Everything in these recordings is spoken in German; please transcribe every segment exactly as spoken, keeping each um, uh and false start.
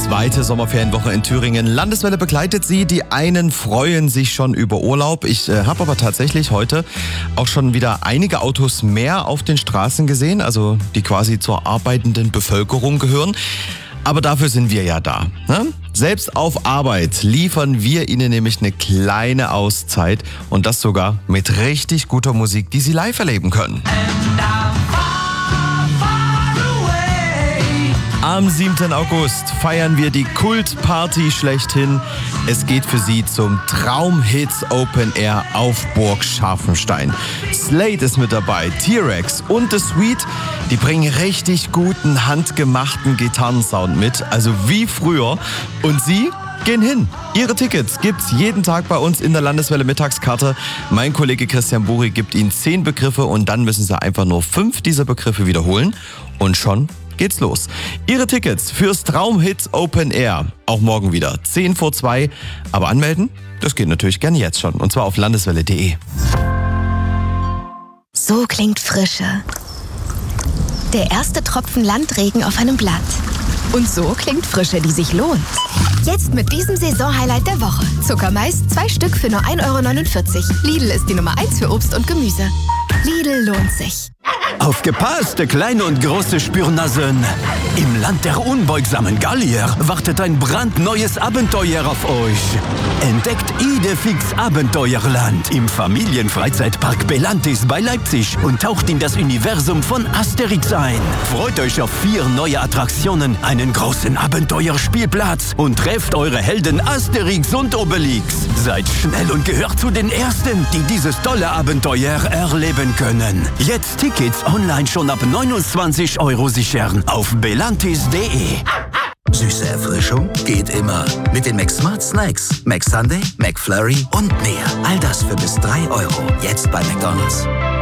Zweite Sommerferienwoche in Thüringen. Landeswelle begleitet Sie. Die einen freuen sich schon über Urlaub. Ich äh, habe aber tatsächlich heute auch schon wieder einige Autos mehr auf den Straßen gesehen, also die quasi zur arbeitenden Bevölkerung gehören. Aber dafür sind wir ja da. Ne? Selbst auf Arbeit liefern wir Ihnen nämlich eine kleine Auszeit und das sogar mit richtig guter Musik, die Sie live erleben können. Am siebten August feiern wir die Kultparty schlechthin. Es geht für Sie zum Traumhits Open Air auf Burg Scharfenstein. Slade ist mit dabei, T-Rex und The Sweet. Die bringen richtig guten, handgemachten Gitarrensound mit, also wie früher. Und Sie gehen hin. Ihre Tickets gibt's jeden Tag bei uns in der Landeswelle Mittagskarte. Mein Kollege Christian Buri gibt Ihnen zehn Begriffe und dann müssen Sie einfach nur fünf dieser Begriffe wiederholen. Und schon geht's los. Ihre Tickets fürs Traumhits Open Air. Auch morgen wieder, zehn vor zwei. Aber anmelden, das geht natürlich gerne jetzt schon. Und zwar auf landeswelle punkt de. So klingt Frische. Der erste Tropfen Landregen auf einem Blatt. Und so klingt Frische, die sich lohnt. Jetzt mit diesem Saisonhighlight der Woche. Zuckermais, zwei Stück für nur ein Euro neunundvierzig. Lidl ist die Nummer eins für Obst und Gemüse. Lidl lohnt sich. Aufgepasst, kleine und große Spürnasen! Im Land der unbeugsamen Gallier wartet ein brandneues Abenteuer auf euch. Entdeckt Idefix Abenteuerland im Familienfreizeitpark Belantis bei Leipzig und taucht in das Universum von Asterix ein. Freut euch auf vier neue Attraktionen, einen großen Abenteuerspielplatz und trefft eure Helden Asterix und Obelix. Seid schnell und gehört zu den Ersten, die dieses tolle Abenteuer erleben können. Jetzt Tickets online schon ab neunundzwanzig Euro sichern auf belantis punkt de. Süße Erfrischung geht immer. Mit den McSmart Snacks. McSunday, McFlurry und mehr. All das für bis drei Euro. Jetzt bei McDonald's.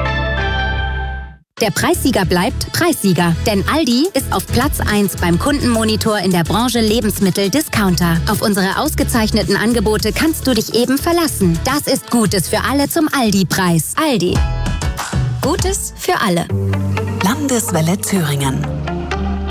Der Preissieger bleibt Preissieger, denn Aldi ist auf Platz eins beim Kundenmonitor in der Branche Lebensmittel-Discounter. Auf unsere ausgezeichneten Angebote kannst du dich eben verlassen. Das ist Gutes für alle zum Aldi-Preis. Aldi. Gutes für alle. Landeswelle Thüringen.